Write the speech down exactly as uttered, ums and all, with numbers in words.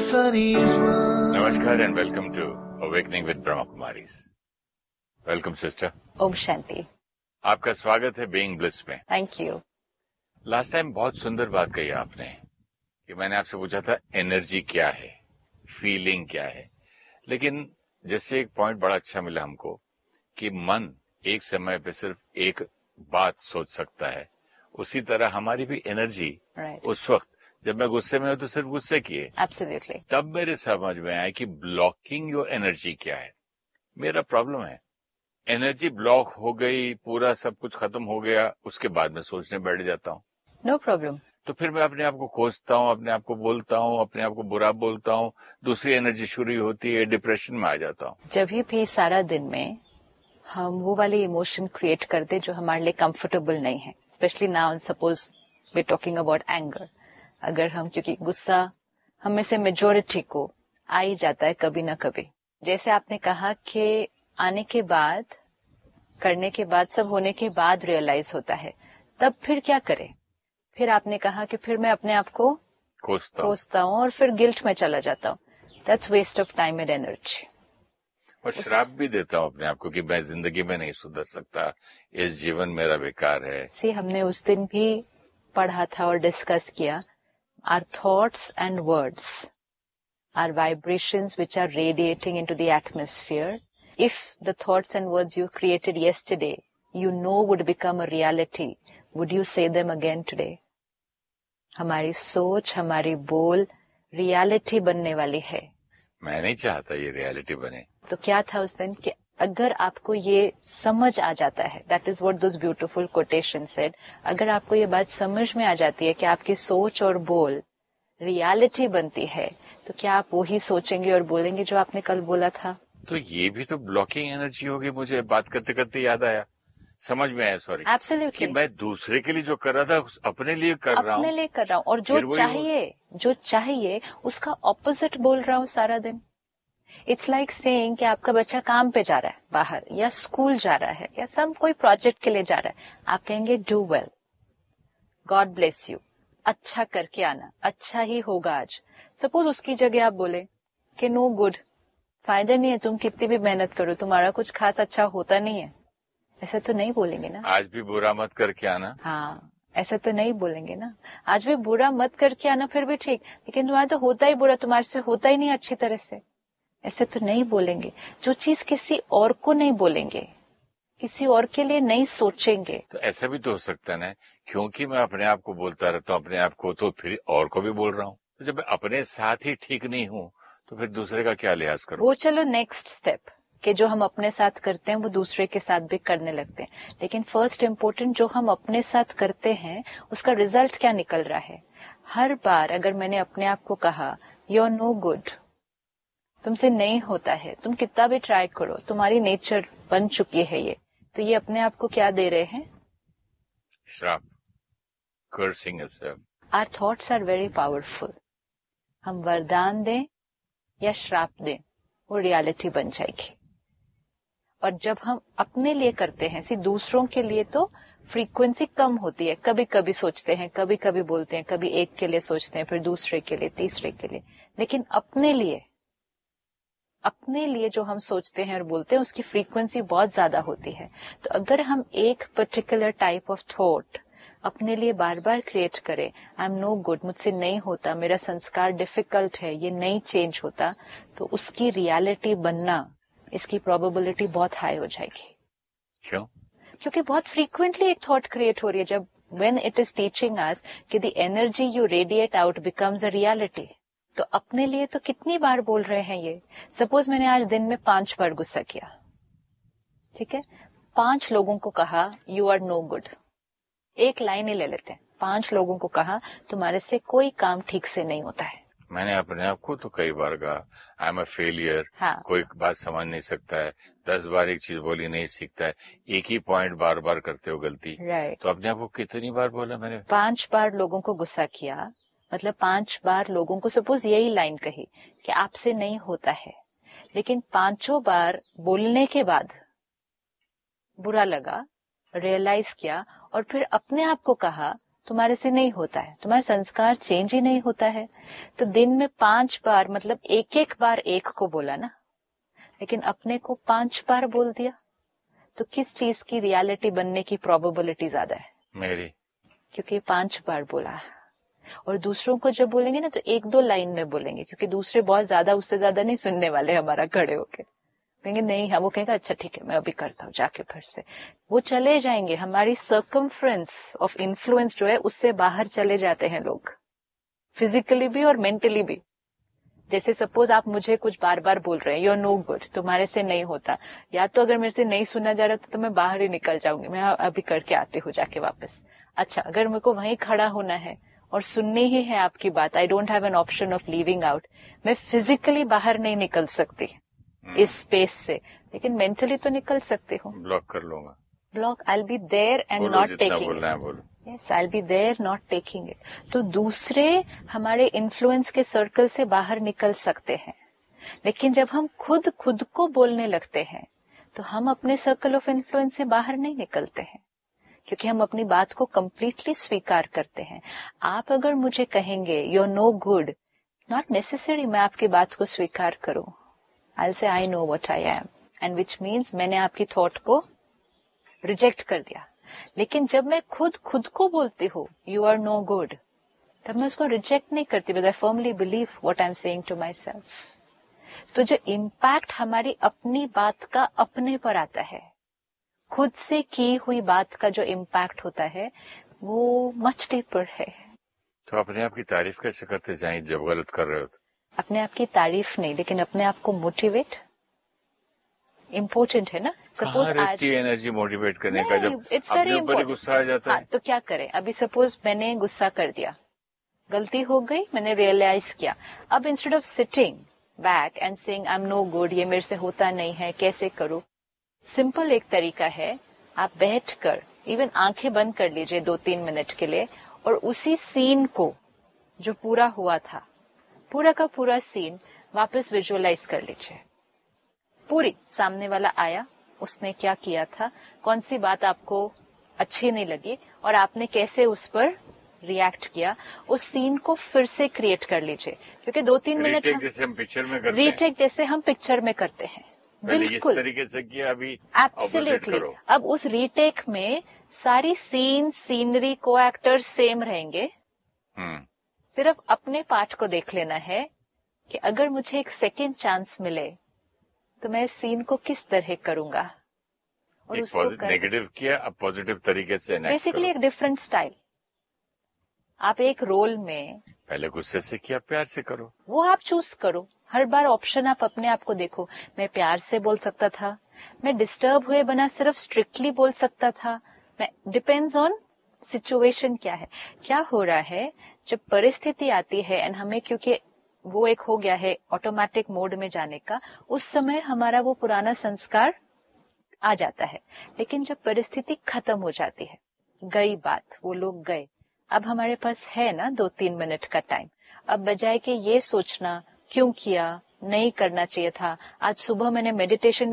funniest one. Namaskar and welcome to Awakening with Brahma Kumaris. Welcome sister. Om Shanti. आपका स्वागत है being bliss में. Thank you. Last time बहुत सुंदर बात कही आपने कि मैंने आपसे पूछा था एनर्जी क्या है, फीलिंग क्या है, लेकिन जैसे एक पॉइंट बड़ा अच्छा मिला हमको कि मन एक समय पे सिर्फ एक बात सोच सकता है, उसी तरह हमारी भी एनर्जी right. उस वक्त जब मैं गुस्से में हूं तो सिर्फ गुस्से की है. Absolutely. तब मेरे समझ में आया कि ब्लॉकिंग योर एनर्जी क्या है. मेरा प्रॉब्लम है एनर्जी ब्लॉक हो गई, पूरा सब कुछ खत्म हो गया, उसके बाद में सोचने बैठ जाता हूँ. No problem. तो फिर मैं अपने आप को कोसता हूँ, अपने आप को बोलता हूँ, अपने आप को बुरा बोलता हूँ, दूसरी एनर्जी शुरू होती है, डिप्रेशन में आ जाता हूँ. जब भी सारा दिन में हम वो वाले इमोशन क्रिएट करते जो हमारे लिए कंफर्टेबल नहीं है, specially now suppose we talking about anger. अगर हम, क्योंकि गुस्सा हम में से मेजोरिटी को आ ही जाता है कभी ना कभी. जैसे आपने कहा कि आने के बाद, करने के बाद, सब होने के बाद रियलाइज होता है, तब फिर क्या करें? फिर आपने कहा कि फिर मैं अपने आप को कोसता कोसता हूँ और फिर गिल्ट में चला जाता हूँ. That's waste of time and energy. और श्राप भी देता हूँ अपने आप को कि मैं जिंदगी में नहीं सुधर सकता, इस जीवन मेरा बेकार है. सी हमने उस दिन भी पढ़ा था और डिस्कस किया. Our thoughts and words are vibrations which are radiating into the atmosphere. If the thoughts and words you created yesterday, you know would become a reality, would you say them again today? हमारी सोच, हमारी बोल reality बनने वाली है. मैं नहीं चाहता ये रियलिटी बने. तो क्या था उस दिन कि अगर आपको ये समझ आ जाता है, that is what those beautiful quotation said, अगर आपको ये बात समझ में आ जाती है कि आपकी सोच और बोल रियलिटी बनती है, तो क्या आप वही सोचेंगे और बोलेंगे जो आपने कल बोला था? तो ये भी तो ब्लॉकिंग एनर्जी होगी. मुझे बात करते करते याद आया, समझ में आया, सॉरी, एब्सोल्युटली, कि मैं दूसरे के लिए जो कर रहा था अपने लिए कर रहा हूँ, अपने लिए कर रहा हूँ, और जो चाहिए जो चाहिए उसका ऑपोजिट बोल रहा हूँ सारा दिन. इट्स लाइक सेइंग कि आपका बच्चा काम पे जा रहा है बाहर, या स्कूल जा रहा है, या सब कोई प्रोजेक्ट के लिए जा रहा है. आप कहेंगे do well, God bless you, अच्छा करके आना, अच्छा ही होगा आज. सपोज उसकी जगह आप बोले कि नो गुड, फायदा नहीं है, तुम कितनी भी मेहनत करो तुम्हारा कुछ खास अच्छा होता नहीं है. ऐसा तो नहीं बोलेंगे ना. आज भी बुरा मत करके आना. हाँ, ऐसा तो नहीं बोलेंगे ना. आज भी बुरा मत करके आना, फिर भी ठीक, लेकिन तुम्हारा तो होता ही बुरा, तुम्हारे से होता ही नहीं अच्छी तरह से. ऐसे तो नहीं बोलेंगे. जो चीज किसी और को नहीं बोलेंगे, किसी और के लिए नहीं सोचेंगे. तो ऐसा भी तो हो सकता है ना, क्योंकि मैं अपने आप को बोलता रहता हूँ अपने आप को, तो फिर और को भी बोल रहा हूँ. तो जब मैं अपने साथ ही ठीक नहीं हूँ तो फिर दूसरे का क्या लिहाज करूँ? वो चलो नेक्स्ट स्टेप, कि जो हम अपने साथ करते हैं वो दूसरे के साथ भी करने लगते हैं. लेकिन फर्स्ट इम्पोर्टेंट, जो हम अपने साथ करते हैं उसका रिजल्ट क्या निकल रहा है. हर बार अगर मैंने अपने आप को कहा यू आर नो गुड, तुमसे नहीं होता है, तुम कितना भी ट्राई करो, तुम्हारी नेचर बन चुकी है ये, तो ये अपने आप को क्या दे रहे हैं? श्राप. Cursing yourself. Our thoughts are very powerful. हम वरदान दें या श्राप दें, वो रियलिटी बन जाएगी. और जब हम अपने लिए करते हैं, सी दूसरों के लिए तो फ्रीक्वेंसी कम होती है. कभी कभी सोचते हैं, कभी कभी बोलते हैं, कभी एक के लिए सोचते हैं, फिर दूसरे के लिए, तीसरे के लिए. लेकिन अपने लिए अपने लिए जो हम सोचते हैं और बोलते हैं उसकी फ्रीक्वेंसी बहुत ज्यादा होती है. तो अगर हम एक पर्टिकुलर टाइप ऑफ थॉट अपने लिए बार बार क्रिएट करें, आई एम नो गुड, मुझसे नहीं होता, मेरा संस्कार डिफिकल्ट है, ये नहीं चेंज होता, तो उसकी रियलिटी बनना, इसकी प्रोबेबिलिटी बहुत हाई हो जाएगी. क्यों? क्योंकि बहुत फ्रीक्वेंटली एक थॉट क्रिएट हो रही है. जब when it is teaching us कि the energy you radiate out becomes a reality, तो अपने लिए तो कितनी बार बोल रहे हैं ये. सपोज मैंने आज दिन में पांच बार गुस्सा किया, ठीक है, पांच लोगों को कहा यू आर नो गुड. एक लाइन ही ले लेते हैं. पांच लोगों को कहा तुम्हारे से कोई काम ठीक से नहीं होता है. मैंने अपने आप को तो कई बार कहा आई एम अ फेलियर, हाँ. कोई बात समझ नहीं सकता है, दस बार एक चीज बोली नहीं सीखता है, एक ही पॉइंट बार बार करते हो गलती. right. तो अपने आप को कितनी बार बोला मैंने? पांच बार लोगों को गुस्सा किया, मतलब पांच बार लोगों को सपोज यही लाइन कही कि आपसे नहीं होता है, लेकिन पांचों बार बोलने के बाद बुरा लगा, रियलाइज किया, और फिर अपने आप को कहा तुम्हारे से नहीं होता है, तुम्हारा संस्कार चेंज ही नहीं होता है। तो दिन में पांच बार मतलब एक एक बार एक को बोला ना, लेकिन अपने को पांच बार बोल दिया, तो किस चीज की रियलिटी बनने की प्रोबेबिलिटी ज्यादा है? मेरी। क्योंकि पांच बार बोला है। और दूसरों को जब बोलेंगे ना तो एक दो लाइन में बोलेंगे, क्योंकि दूसरे बहुत ज्यादा उससे ज्यादा नहीं सुनने वाले हमारा खड़े होके। कहेंगे नहीं, हम वो कहेंगे अच्छा ठीक है मैं अभी करता हूँ जाके फिर से, वो चले जाएंगे। हमारी सर्कमफ्रेंस ऑफ इन्फ्लुएंस जो है उससे बाहर चले जाते हैं लोग, फिजिकली भी और मेंटली भी। जैसे सपोज आप मुझे कुछ बार बार बोल रहे हैं यू आर नो गुड, तुम्हारे से नहीं होता, या तो अगर मेरे से नहीं सुना जा रहा तो, तो मैं बाहर ही निकल जाऊंगी, मैं अभी करके आती हूँ जाके वापस। अच्छा, अगर मेरे को वहीं खड़ा होना है और सुननी ही है आपकी बात, I don't have an option of leaving out, मैं फिजिकली बाहर नहीं निकल सकती इस स्पेस से, लेकिन मेंटली तो निकल सकती हूँ। ब्लॉक कर लूंगा, block, I will be there and not taking it. Yes, I will be there not taking it. तो दूसरे हमारे इन्फ्लुएंस के सर्कल से बाहर निकल सकते हैं, लेकिन जब हम खुद खुद को बोलने लगते हैं तो हम अपने सर्कल ऑफ इन्फ्लुएंस से बाहर नहीं निकलते हैं, क्योंकि हम अपनी बात को कंप्लीटली स्वीकार करते हैं। आप अगर मुझे कहेंगे you are no good, not necessary मैं आपकी बात को स्वीकार करूं। आई से I know what I am, and which means मैंने आपकी थॉट को रिजेक्ट कर दिया। लेकिन जब मैं खुद खुद को बोलती हूँ यू आर नो गुड, तब मैं उसको रिजेक्ट नहीं करती, because I firmly believe what I am saying to my self. तो जो इम्पैक्ट हमारी अपनी बात का अपने पर आता है, खुद से की हुई बात का जो इम्पैक्ट होता है वो मच डीपर है। तो अपने आप की तारीफ कैसे करते जाएं जब गलत कर रहे हो? अपने आप की तारीफ नहीं, लेकिन अपने आप को मोटिवेट इम्पोर्टेंट है ना। सपोज आज एनर्जी मोटिवेट करने का जब इट्स वेरी इम्पोर्टेंट, गुस्सा आ जाता है तो क्या करें? अभी सपोज मैंने गुस्सा कर दिया, गलती हो गई, मैंने रियलाइज किया। अब instead of sitting back and saying I am no good, ये मेरे से होता नहीं है, कैसे करूं, सिंपल एक तरीका है, आप बैठकर इवन आंखें बंद कर लीजिए दो तीन मिनट के लिए, और उसी सीन को जो पूरा हुआ था, पूरा का पूरा सीन वापस विजुअलाइज कर लीजिए। पूरी सामने वाला आया, उसने क्या किया था, कौन सी बात आपको अच्छी नहीं लगी और आपने कैसे उस पर रिएक्ट किया, उस सीन को फिर से क्रिएट कर लीजिए। क्योंकि दो तीन मिनट रीटेक जैसे हम पिक्चर में करते हैं, रीटेक जैसे हम पिक्चर में करते हैं, बिल्कुल इस तरीके से किया, अभी एब्सोल्युटली। अब उस रीटेक में सारी सीन, सीनरी, को एक्टर्स सेम रहेंगे, सिर्फ अपने पार्ट को देख लेना है कि अगर मुझे एक सेकेंड चांस मिले तो मैं इस सीन को किस तरह करूंगा, और एक उसको नेगेटिव किया, अब पॉजिटिव तरीके से बेसिकली एक डिफरेंट स्टाइल। आप एक रोल में पहले गुस्से से किया, प्यार से करो, वो आप चूज करो। हर बार ऑप्शन आप अपने आप को देखो, मैं प्यार से बोल सकता था, मैं डिस्टर्ब हुए बना सिर्फ स्ट्रिक्टली बोल सकता था, मैं डिपेंड्स ऑन सिचुएशन क्या है, क्या हो रहा है। जब परिस्थिति आती है एंड हमें, क्योंकि वो एक हो गया है ऑटोमेटिक मोड में जाने का, उस समय हमारा वो पुराना संस्कार आ जाता है। लेकिन जब परिस्थिति खत्म हो जाती है, गई बात, वो लोग गए, अब हमारे पास है ना दो तीन मिनट का टाइम। अब बजाय कि ये सोचना क्यों किया, नहीं करना चाहिए था, आज सुबह मैंने मेडिटेशन